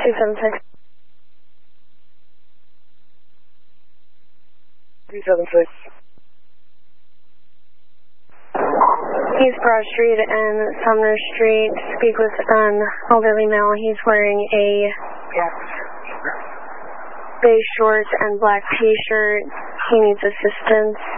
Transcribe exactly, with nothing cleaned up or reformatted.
two seven six. two seven six. East Broad Street and Sumner Street. Speak with an elderly male. He's wearing a beige shorts and black t-shirt. He needs assistance.